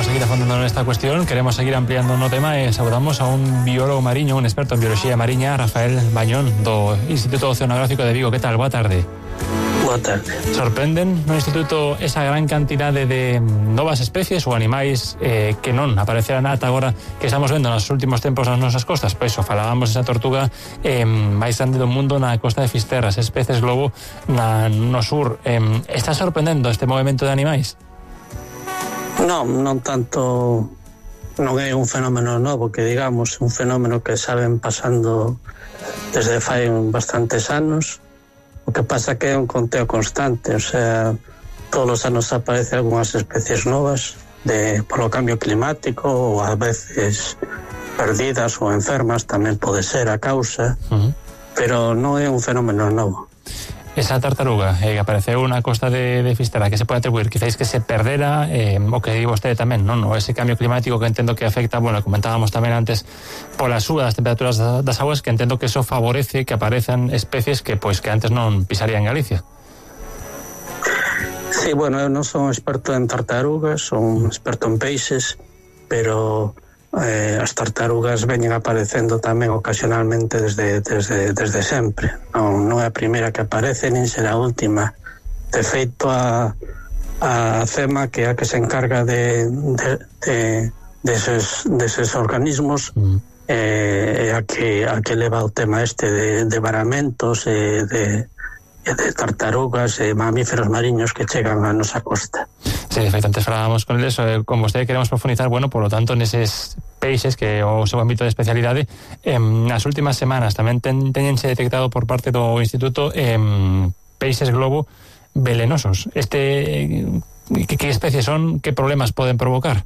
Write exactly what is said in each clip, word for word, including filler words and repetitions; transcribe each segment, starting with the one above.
seguir afondando nesta cuestión, queremos seguir ampliando no tema e saudamos a un biólogo mariño, un experto en biología mariña, Rafael Bañón, do Instituto Oceanográfico de Vigo. Que tal? Boa tarde. Boa tarde. Sorprenden no Instituto esa gran cantidade de novas especies ou animais eh, que non aparecerán ata agora, que estamos vendo nos últimos tempos nas nosas costas? Pois o falábamos esa tortuga eh, máis grande do mundo na costa de Fisterra, ese peces globo na, no sur. Eh, está sorprendendo este movimento de animais? Non, non tanto, non é un fenómeno novo, que digamos, un fenómeno que saben pasando desde fai bastantes anos. O que pasa que é un conteo constante, o sea, todos os anos aparecen algunhas especies novas de, polo cambio climático, ou a veces perdidas ou enfermas, tamén pode ser a causa, uh-huh. Pero non é un fenómeno novo. Esa tartaruga eh, que apareceu na costa de, de Fisterra, que se pode atribuir quizás que se perdera, eh, o que digo vostede tamén, non? O ese cambio climático que entendo que afecta, bueno, comentábamos tamén antes, pola suba das temperaturas das aguas, que entendo que eso favorece que aparezan especies que pois que antes non pisarían en Galicia. Sí, bueno, eu non son experto en tartarugas, son experto en peixes, pero eh, as tartarugas veñen aparecendo tamén ocasionalmente desde, desde, desde sempre. Non, non é a primeira que aparece, nin será a última. De feito, a, a CEMA, que é a que se encarga de, de, de, deses, deses organismos, mm. eh, é a que, a que leva o tema este de, de varamentos e de, de tartarugas e mamíferos mariños que chegan a nosa costa. Sí, de feito, antes falábamos con eles, eh, con vostede queremos profundizar, bueno, por lo tanto, neses peixes que o seu ámbito de especialidade, eh, nas últimas semanas tamén ten, teñense detectado por parte do Instituto eh, peixes globo velenosos. Este, que, que especies son, que problemas poden provocar?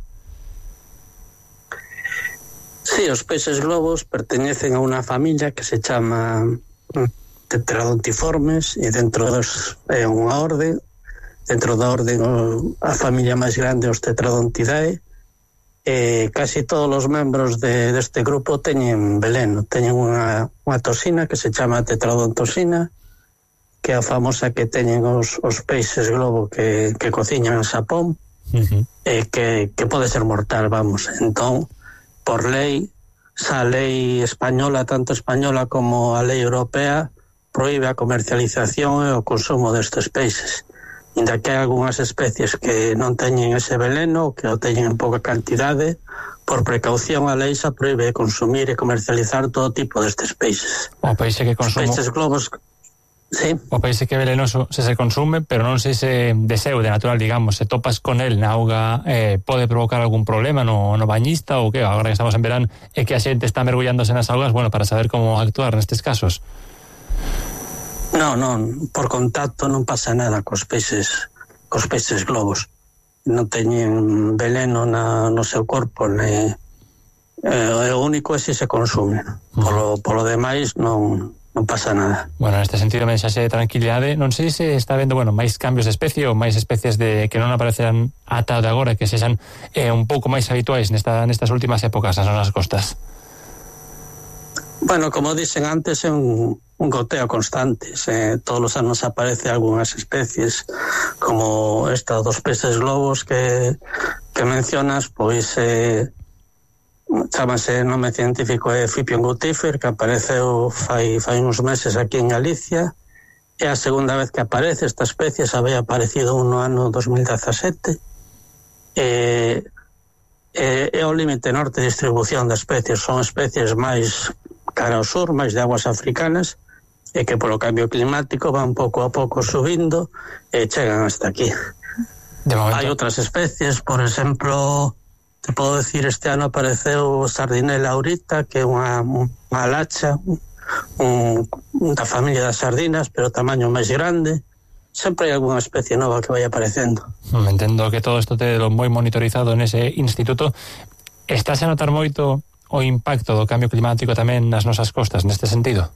Sí, os peixes globos perteñecen a unha familia que se chama Tetraodontiformes, e dentro dos é unha orde. Dentro da orde a familia máis grande, os Tetradontidae, e casi todos os membros de, deste grupo teñen veleno, teñen unha, unha toxina que se chama tetraodontoxina, que é a famosa que teñen os, os peixes globo que, que cociñan en Xapón, uh-huh. e que, que pode ser mortal, vamos. Entón, por lei, xa a lei española, tanto española como a lei europea, proíbe a comercialización e o consumo destes peixes. Inda que hai algunhas especies que non teñen ese veleno, que o teñen en pouca cantidade, por precaución a lei xa proíbe consumir e comercializar todo tipo destes peixes. O peixe que consumo... Os peixes globos... Sí. O peixe que é velenoso se se consume, pero non sei se de seu, de natural, digamos, se topas con el na auga, eh, pode provocar algún problema no, no bañista ou que? Agora que estamos en verán e que a xente está mergullándose nas augas, bueno, para saber como actuar nestes casos. Non, non, por contacto non pasa nada cos peixes, cos peixes globos. Non teñen veleno na, no seu corpo, ne, eh, o único é se se consume. Polo, polo demais non, non pasa nada. Bueno, neste sentido, mensaxe de tranquilidade. Non sei se está vendo, bueno, máis cambios de especie ou máis especies de que non aparecerán ata de agora, que sexan eh, un pouco máis habituais nesta, nestas últimas épocas nas nosas costas. Bueno, como dicen antes, é un, un goteo constante. Se, todos os anos aparece algunhas especies, como esta dos peces globos que, que mencionas, pois eh, chámase nome científico é Fipion gutifer, que apareceu fai, fai uns meses aquí en Galicia. É a segunda vez que aparece esta especie, xa había aparecido un no ano dos mil dezasete. E, e, é o límite norte de distribución de especies, son especies máis cara ao sur, máis de aguas africanas, e que polo cambio climático van pouco a pouco subindo e chegan hasta aquí. Hai outras especies, por exemplo, te podo decir, este ano apareceu Sardinella aurita, que é unha, unha lacha, un, da familia das sardinas, pero tamaño máis grande. Sempre hai algunha especie nova que vai aparecendo. Entendo que todo isto te lo moi monitorizado nese instituto. Estás a notar moito o impacto do cambio climático tamén nas nosas costas, neste sentido?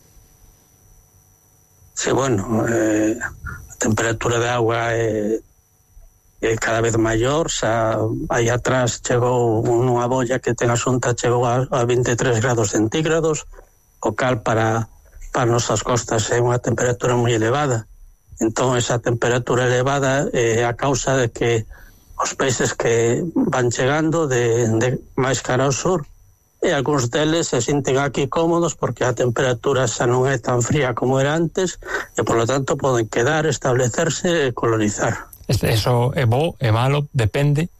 Sí, bueno, eh, a temperatura de agua é, é cada vez maior. Xa aí atrás chegou unha bolla que ten a xunta, chegou a, a vinte e tres grados centígrados, o cal para, para nosas costas é unha temperatura moi elevada. Entón, esa temperatura elevada é a causa de que os peixes que van chegando de, de máis cara ao sur, e algúns deles se sinten aquí cómodos porque a temperatura xa non é tan fría como era antes e, polo tanto, poden quedar, establecerse e colonizar. Eso é bo, é malo, depende?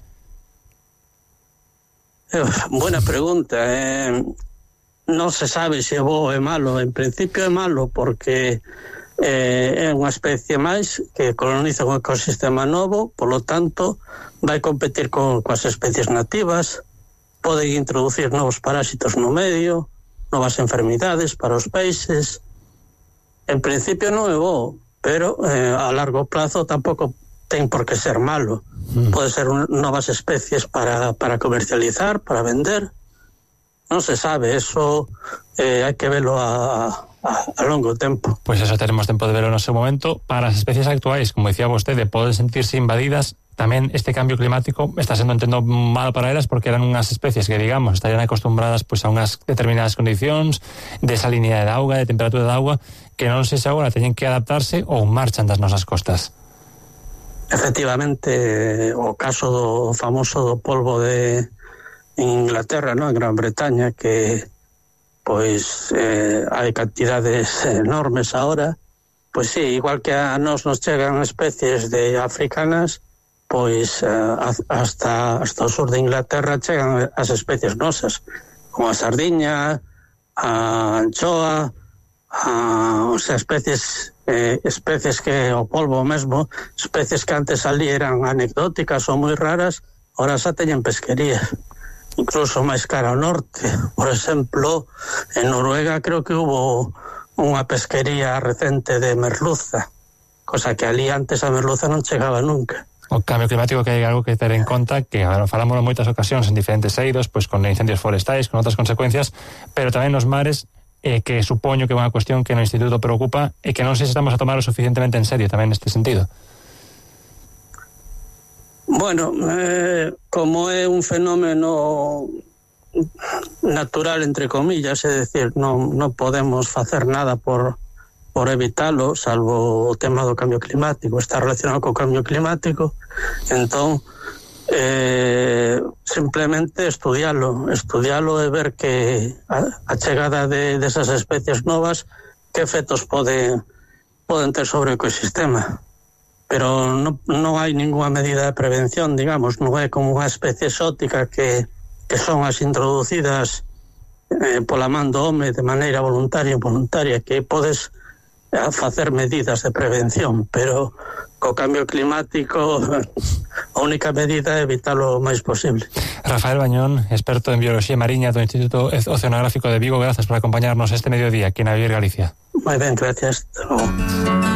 Eh, buena pregunta. Eh, non se sabe se é bo ou é malo. En principio é malo porque eh, é unha especie máis que coloniza un ecosistema novo, polo tanto, vai competir con, coas especies nativas, poden introducir novos parásitos no medio, novas enfermidades para os peixes. En principio non é bo, pero eh, a largo plazo tampouco ten por que ser malo. Mm. Pode ser un, novas especies para, para comercializar, para vender. Non se sabe, eso eh, hai que velo a, a, a longo tempo. Pois pues eso, teremos tempo de verlo no seu momento. Para as especies actuais, como dicía vostede, poden sentirse invadidas. Tamén este cambio climático está sendo, entendo, malo para elas porque eran unhas especies que, digamos, estarían acostumbradas pois, a unhas determinadas condicións de salinidade de auga, de temperatura de auga, que non sei se agora teñen que adaptarse ou marchan das nosas costas. Efectivamente, o caso do famoso do polvo de Inglaterra, ¿no? En Gran Bretaña, que pois eh, hai cantidades enormes ahora, pois sí, igual que a nos nos chegan especies de africanas, pois uh, hasta, hasta o sur de Inglaterra chegan as especies nosas, como a sardiña, a anchoa, a, o sea, especies eh, especies que o polvo mesmo, especies que antes ali eran anecdóticas ou moi raras, ahora xa teñen pesquería, incluso máis cara ao norte. Por exemplo, en Noruega creo que hubo unha pesquería recente de merluza, cosa que ali antes a merluza non chegaba nunca. O cambio climático, que hai algo que ter en conta, que agora falamos en moitas ocasións en diferentes eidos, pois con incendios forestais, con outras consecuencias, pero tamén nos mares, eh, que supoño que é unha cuestión que no Instituto preocupa e que non sei se estamos a tomar o suficientemente en serio tamén neste sentido. Bueno, eh, como é un fenómeno natural, entre comillas, é dicir, non, non podemos facer nada por por evitalo, salvo o tema do cambio climático, está relacionado co cambio climático, entón eh, simplemente estudialo, estudialo e ver que a, a chegada de desas de especies novas, que efectos pode, poden ter sobre o ecosistema. Pero non, non hai ninguna medida de prevención, digamos, non é como unha especie exótica que, que son as introducidas eh, pola man do home de maneira voluntaria e voluntaria, que podes a facer medidas de prevención, pero co cambio climático a única medida é evitalo o máis posible. Rafael Bañón, experto en bioloxía mariña do Instituto Oceanográfico de Vigo, grazas por acompañarnos este mediodía aquí na Vivir Galicia. Moi ben, gracias. Hasta logo.